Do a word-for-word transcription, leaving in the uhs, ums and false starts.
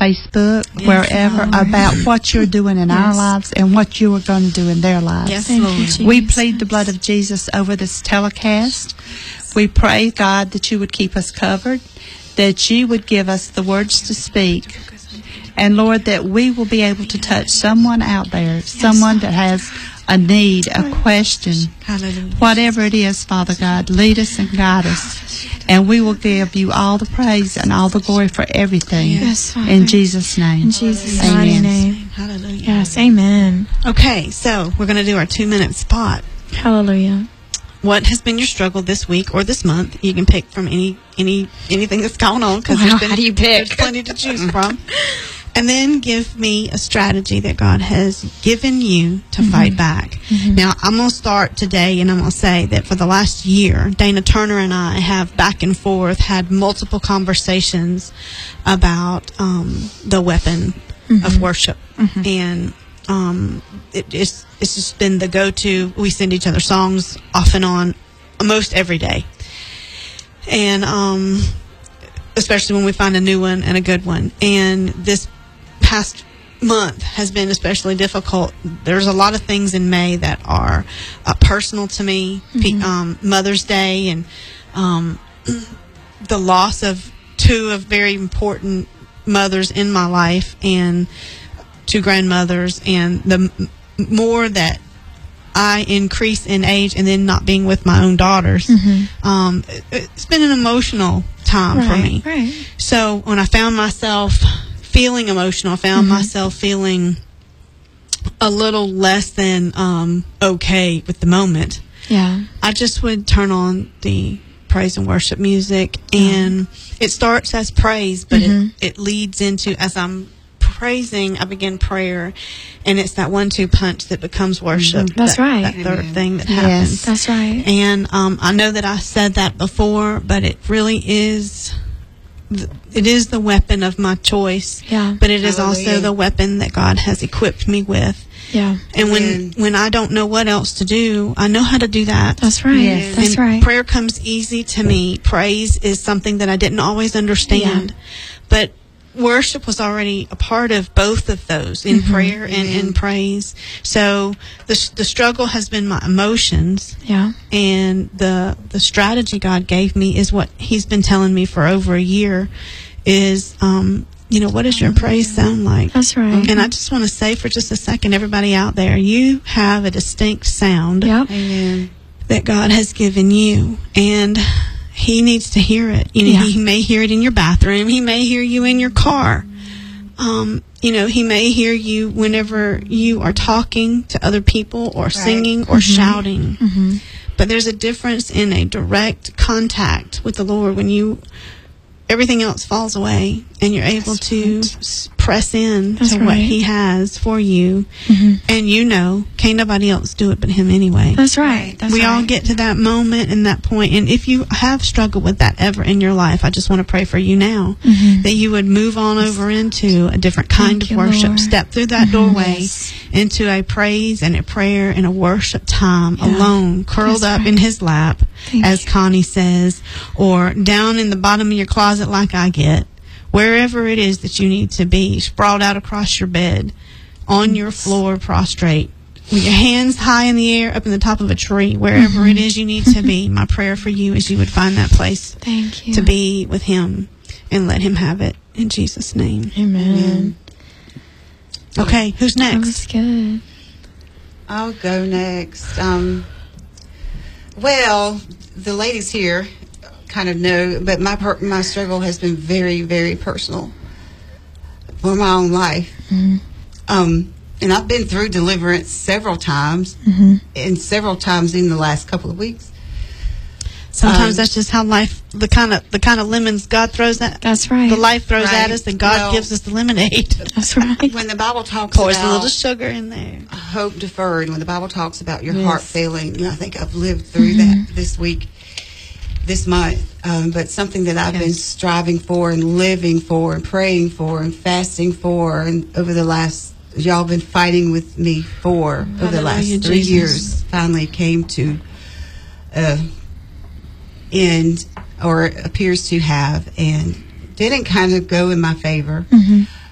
Facebook, Yes, wherever, Lord. about what you're doing in Yes. our lives and what you are going to do in their lives. Yes, Thank you, Lord. Jesus. We plead the blood of Jesus over this telecast. We pray, God, that you would keep us covered, that you would give us the words to speak, and Lord, that we will be able to touch someone out there, someone that has a need, a question, Hallelujah. whatever it is, Father God, lead us and guide us, and we will give you all the praise and all the glory for everything. Yes, Father. In Jesus' name. In Jesus' Amen. mighty name. Hallelujah. Yes, amen. Okay, so we're going to do our two-minute spot. Hallelujah. What has been your struggle this week or this month? You can pick from any any anything that's going on because Wow, there's, been- how do you pick? there's plenty to choose from. And then give me a strategy that God has given you to Mm-hmm. fight back. Now, I'm going to start today, and I'm going to say that for the last year, Dana Turner and I have back and forth had multiple conversations about um, the weapon Mm-hmm. of worship. And um, it, it's, it's just been the go-to. We send each other songs off and on almost every day. And um, especially when we find a new one and a good one. And this past month has been especially difficult. There's a lot of things in May that are uh, personal to me. Pe- um, Mother's Day and um, the loss of two of very important mothers in my life and two grandmothers, and the m- more that I increase in age and then not being with my own daughters. Um, it, it's been an emotional time for me. Right. So when I found myself feeling emotional, I found myself feeling a little less than um, okay with the moment, Yeah. I just would turn on the praise and worship music, and it starts as praise, but Mhm. it, it leads into, as I'm praising, I begin prayer, and it's that one-two punch that becomes worship. That's that, right. That third Amen. thing that Yes. happens. That's right. And um, I know that I said that before, but it really is, th- it is the weapon of my choice. Yeah. But it is also Hallelujah. the weapon that God has equipped me with. Yeah. And when, Amen. when I don't know what else to do, I know how to do that. That's right. Yes. That's and right. prayer comes easy to me. Praise is something that I didn't always understand. But worship was already a part of both of those, in prayer and in praise. So the the struggle has been my emotions, Yeah. and the the strategy God gave me is what He's been telling me for over a year. Is um, you know, what does your praise sound like? That's right. And I just want to say for just a second, everybody out there, you have a distinct sound Yep. Amen. that God has given you, and He needs to hear it. You know, Yeah. He may hear it in your bathroom. He may hear you in your car. Um, you know, He may hear you whenever you are talking to other people or singing or shouting. Mm-hmm. But there's a difference in a direct contact with the Lord when you everything else falls away and you're able to s- press in That's to what right. He has for you. Mhm. And you know, can't nobody else do it but Him anyway. That's right. That's we right. all get to that moment and that point. And if you have struggled with that ever in your life, I just want to pray for you now Mhm. that you would move on over into a different kind Thank of you, worship. Lord. Step through that doorway Yes. into a praise and a prayer and a worship time Yeah. alone, curled That's up right. in His lap, Thank as you. Connie says, or down in the bottom of your closet like I get. Wherever it is that you need to be, sprawled out across your bed, on your floor, prostrate, with your hands high in the air, up in the top of a tree, wherever Mm-hmm. it is you need to be. My prayer for you is you would find that place Thank you. to be with Him and let Him have it in Jesus' name. Amen. Okay, who's That next? was good. I'll go next. Um, well, the ladies here kind of know, but my per- my struggle has been very, very personal for my own life. Mm-hmm. Um, and I've been through deliverance several times, Mm-hmm. and several times in the last couple of weeks. Sometimes Um, that's just how life, the kind of the kind of lemons God throws at, That's right. the life throws at Right. us, and God Well- gives us the lemonade. That's right. When the Bible talks Pours a about little sugar in there. hope deferred, when the Bible talks about your Yes. heart failing, you know, I think I've lived through Mm-hmm. that this week, this month. Um, but something that I've been Yes. striving for and living for and praying for and fasting for, and over the last, y'all been fighting with me for over the last Hallelujah, three Jesus. years, finally came to uh, end, or appears to have, and didn't kind of go in my favor. Mm-hmm.